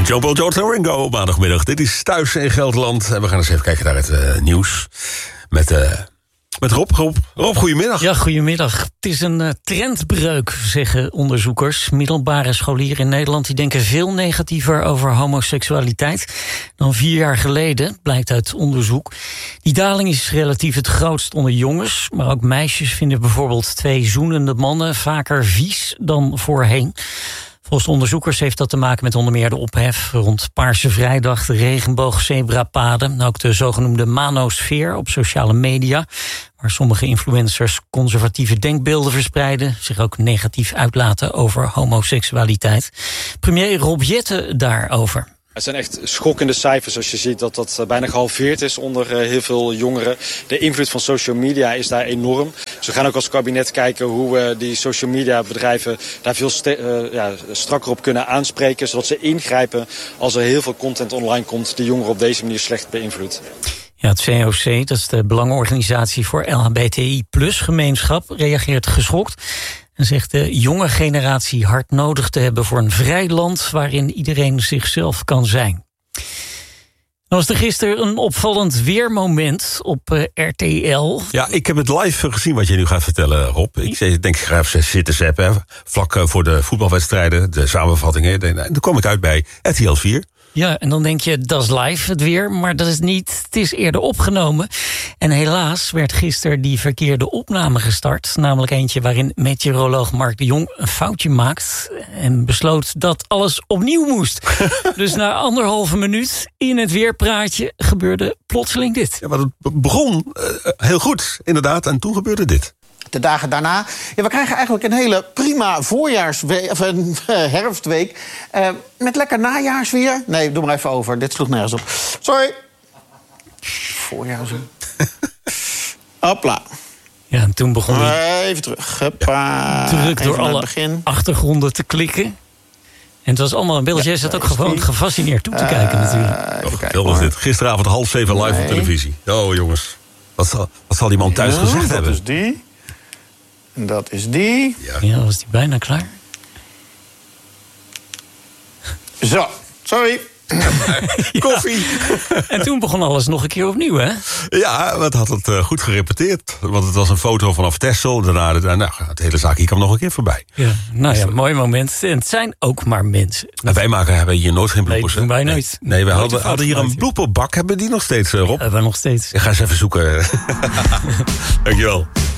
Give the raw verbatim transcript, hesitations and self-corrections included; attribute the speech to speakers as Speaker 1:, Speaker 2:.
Speaker 1: John Paul, George en Ringo op maandagmiddag. Dit is Thuis in Gelderland. En we gaan eens even kijken naar het uh, nieuws. Met, uh, met Rob. Rob. Rob, goedemiddag.
Speaker 2: Ja, goedemiddag. Het is een uh, trendbreuk, zeggen onderzoekers. Middelbare scholieren in Nederland die denken veel negatiever over homoseksualiteit dan vier jaar geleden, blijkt uit onderzoek. Die daling is relatief het grootst onder jongens, maar ook meisjes vinden bijvoorbeeld twee zoenende mannen vaker vies dan voorheen. Volgens onderzoekers heeft dat te maken met onder meer de ophef rond Paarse Vrijdag, de regenboogzebrapaden, ook de zogenoemde manosfeer op sociale media, waar sommige influencers conservatieve denkbeelden verspreiden, zich ook negatief uitlaten over homoseksualiteit. Premier Rob Jetten daarover.
Speaker 3: Het zijn echt schokkende cijfers als je ziet dat dat bijna gehalveerd is onder heel veel jongeren. De invloed van social media is daar enorm. Dus we gaan ook als kabinet kijken hoe we die social media bedrijven daar veel ste- uh, ja, strakker op kunnen aanspreken. Zodat ze ingrijpen als er heel veel content online komt die jongeren op deze manier slecht beïnvloedt.
Speaker 2: Ja, het C O C, dat is de Belangenorganisatie voor L H B T I plus gemeenschap, reageert geschokt. En zegt de jonge generatie hard nodig te hebben voor een vrij land waarin iedereen zichzelf kan zijn. Dan was er gisteren een opvallend weermoment op uh, R T L.
Speaker 1: Ja, ik heb het live gezien wat je nu gaat vertellen, Rob. Ik denk, ik ga even zitten zappen, vlak voor de voetbalwedstrijden, de samenvattingen. Dan kom ik uit bij R T L vier.
Speaker 2: Ja, en dan denk je, dat is live het weer, maar dat is niet. Het is eerder opgenomen. En helaas werd gisteren die verkeerde opname gestart. Namelijk eentje waarin meteoroloog Mark de Jong een foutje maakt en besloot dat alles opnieuw moest. Dus na anderhalve minuut in het weerpraatje gebeurde plotseling dit.
Speaker 1: Ja, maar het begon uh, heel goed, inderdaad, en toen gebeurde dit.
Speaker 4: De dagen daarna. Ja, we krijgen eigenlijk een hele prima voorjaarsweek, of een uh, herfstweek. Uh, met lekker najaarsweer. Nee, doe maar even over. Dit sloeg nergens op. Sorry. Voorjaarsweer. Hopla.
Speaker 2: Ja, en toen begon hij
Speaker 4: even terug. Hoppa.
Speaker 2: druk door alle begin. achtergronden te klikken. En het was allemaal een beeld. Ja, jij zat ook gewoon gefascineerd toe te uh, kijken natuurlijk.
Speaker 1: Oh, kijken, was dit. Gisteravond half zeven live nee. op televisie. Oh jongens, wat zal, wat zal die man thuis ja, gezegd
Speaker 4: dat
Speaker 1: hebben?
Speaker 4: Dat is die. En dat is die.
Speaker 2: Ja, ja, was die bijna klaar.
Speaker 4: Zo, sorry.
Speaker 1: Ja. Koffie.
Speaker 2: En toen begon alles nog een keer opnieuw, hè?
Speaker 1: Ja, wat had het uh, goed gerepeteerd. Want het was een foto vanaf Texel. Daarna, nou, het hele zaakje kwam nog een keer voorbij.
Speaker 2: Ja, nou ja, mooi moment. En het zijn ook maar mensen.
Speaker 1: En wij maken, hebben hier nooit geen bloepers.
Speaker 2: Nee, wij nooit.
Speaker 1: Nee, wij hadden, hadden hier een blooperbak. Hebben die nog steeds, uh, Rob?
Speaker 2: Ja, hebben we nog steeds.
Speaker 1: Ik ga eens even zoeken. Dankjewel.